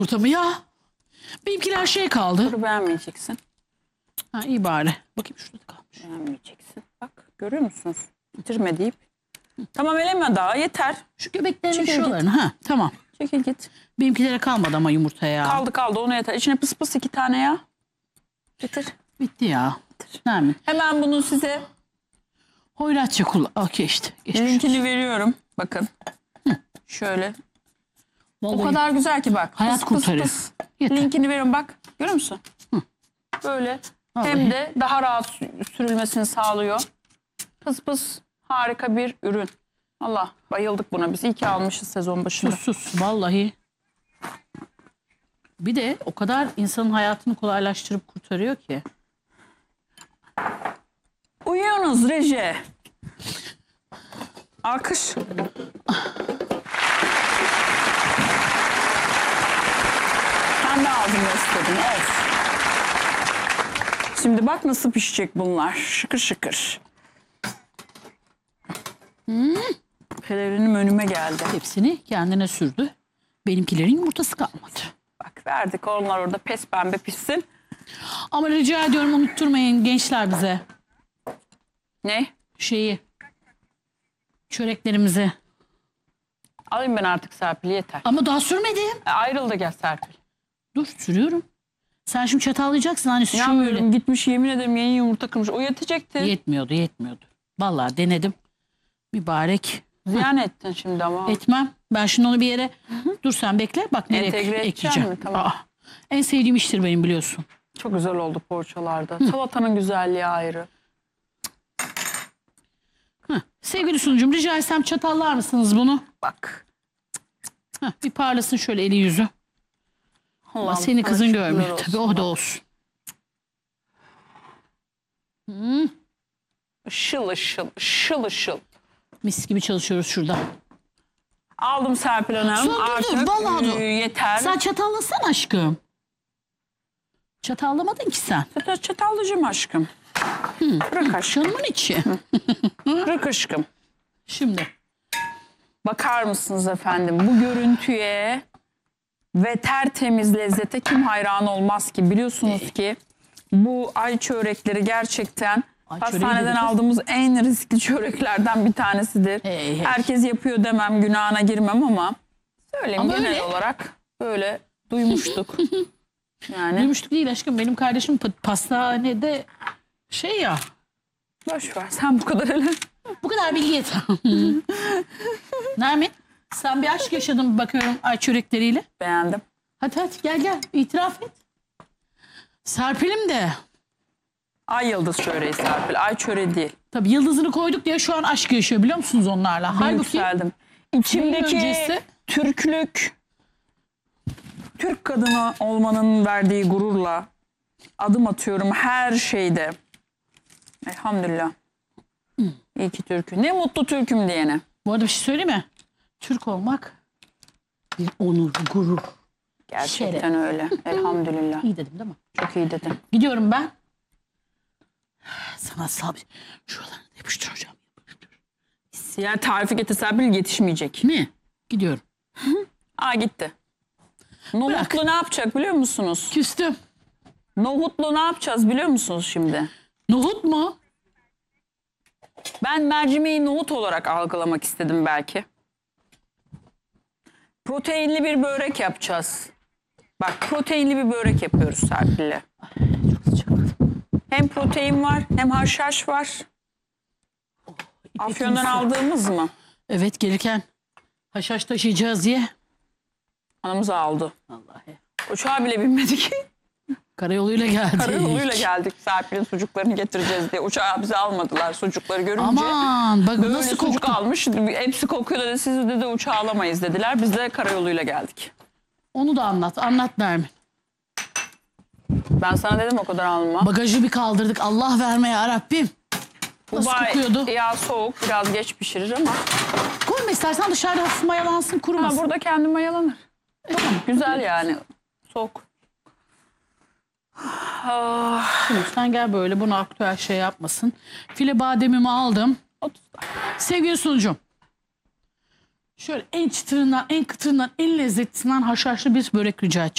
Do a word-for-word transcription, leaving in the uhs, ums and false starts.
Burada mı ya? Benimkiler şey kaldı. Bunu beğenmeyeceksin. Ha, iyi bari. Bakayım şurada kalmış. Beğenmeyeceksin. Bak görüyor musunuz? Bitirme deyip. Tamam eleme daha yeter. Şu göbeklerin Çekil şuralarını. Ha, tamam. Çekil git. Benimkilere kalmadı ama yumurta ya. Kaldı kaldı ona yeter. İçine pıs pıs iki tane ya. Bitir. Bitti ya. Nermin? Hemen bunu size Hoyratça kullan. Okey işte. Geçmiş. linkini veriyorum. Bakın. Şöyle. Vallahi O kadar güzel ki bak. hayat Pıs pıs kurtarır. pıs. Yeter. Linkini veriyorum bak. Görüyor musun? Böyle. Vallahi. Hem de daha rahat sü- sürülmesini sağlıyor. Pıs pıs harika bir ürün. Allah bayıldık buna biz. İyi ki almışız sezon başında. Sus sus. Vallahi. Bir de o kadar insanın hayatını kolaylaştırıp kurtarıyor ki. Uyuyorsunuz reji. Alkış. Sen de ağzını istedin. Of. Şimdi bak nasıl pişecek bunlar. Şıkır şıkır. Hmm. Pelerinim önüme geldi. Hepsini kendine sürdü. Benimkilerin yumurtası kalmadı. Bak verdik onlar orada pes pembe pişsin. Ama rica ediyorum unutturmayın gençler bize. Ne? Şeyi. Çöreklerimizi. Alayım ben artık Serpil yeter. Ama daha sürmedim. E, ayrıl da gel Serpil. Dur sürüyorum. Sen şimdi çatallayacaksın hani şöyle. İnanmıyorum gitmiş yemin ederim yeni yumurta kırmış. O yetecekti. Yetmiyordu yetmiyordu. Vallahi denedim. Mübarek. Ziyan ettin şimdi ama. Etmem. Ben şimdi onu bir yere dur sen bekle. Bak nereye Entegre edeceğim ekleyeceğim. mi? Tamam. Aa, en sevdiğim iştir benim biliyorsun. Çok güzel oldu poğaçalarda. Salatanın güzelliği ayrı. Heh. Sevgili sunucum rica etsem çatallar mısınız bunu? Bak. Heh, bir parlasın şöyle eli yüzü. Ama Allah'ım seni sana kızın şükürler görmüyor olsun. tabii o da olsun. Hmm, Işıl ışıl, ışıl ışıl. mis gibi çalışıyoruz şurada. Aldım Serpil Hanım. Dur, dur, dur, Artık vallahi dur. e, yeter. Sen çatallasana aşkım. Çatallamadın ki sen. Zaten çatallıcım aşkım. Bırak aşkım. Canımın içi. Bırak aşkım. Şimdi. Bakar mısınız efendim bu görüntüye ve tertemiz lezzete kim hayran olmaz ki? Biliyorsunuz ki bu ay çörekleri gerçekten Ay çöreği hastaneden dedik. aldığımız en riskli çöreklerden bir tanesidir. Hey, hey. Herkes yapıyor demem, günahına girmem ama söyleyeyim Ama genel öyle. olarak böyle duymuştuk. Yani Duymuştuk değil aşkım. Benim kardeşim pa- pastanede şey ya. boş ver sen bu kadar hele. Bu kadar bilgi yeter. Nermin sen bir aşk yaşadın bakıyorum ay çörekleriyle. Beğendim. Hadi hadi gel gel itiraf et. Serpil'im de. Ay yıldız çöreği Serpil. Ay çöreği değil. Tabii yıldızını koyduk diye şu an aşk yaşıyor biliyor musunuz onlarla? Halbuki Yükseldim. İçimdeki öncesi- Türklük, Türk kadını olmanın verdiği gururla adım atıyorum her şeyde. Elhamdülillah. İyi ki Türk'üm. Ne mutlu Türk'üm diyene. bu arada bir şey söyleyeyim mi? Türk olmak bir onur, gurur. Gerçekten öyle. Elhamdülillah. İyi dedim değil mi? Çok iyi dedin. Gidiyorum ben. Sanatsal bir şuralarını da yapıştır hocam. Yani tarifi getirsen bile yetişmeyecek. Mi? Gidiyorum. Aa gitti. Nohutlu ne yapacak biliyor musunuz? Küstüm. Nohutlu ne yapacağız biliyor musunuz şimdi? Nohut mu? Ben mercimeği nohut olarak algılamak istedim belki. Proteinli bir börek yapacağız. Bak proteinli bir börek yapıyoruz Serpil'le. Çok sıcak. Hem protein var hem haşhaş var. Afyon'dan aldığımız mı? Evet gelirken haşhaş taşıyacağız diye. Anamız aldı. Vallahi. Uçağa bile binmedik. Karayoluyla geldik. Karayoluyla geldik Serpil'in sucuklarını getireceğiz diye. Uçağa bizi almadılar sucukları görünce. Aman bak Böyle nasıl sucuk koktu. almış. Hepsi kokuyor dedi. Siz dedi uçağa alamayız dediler. Biz de karayoluyla geldik. Onu da anlat. Anlat Nermin. Ben sana dedim o kadar alma. Bagajı bir kaldırdık. Allah verme ya Rabbim. Nasıl Dubai kokuyordu? Ya soğuk biraz geç pişirir ama. Koyma istersen dışarıda hafif mayalansın Ha, kurumasın. burada kendi mayalanır. Tamam, güzel yani. Soğuk. Ah, Şimdi sen gel böyle bunu aktüel şey yapmasın. File bademimi aldım. otuz dakika. Sevgili sunucum. Şöyle en çıtırından, en kıtırından, en lezzetinden haşhaşlı bir börek rica edeceğim.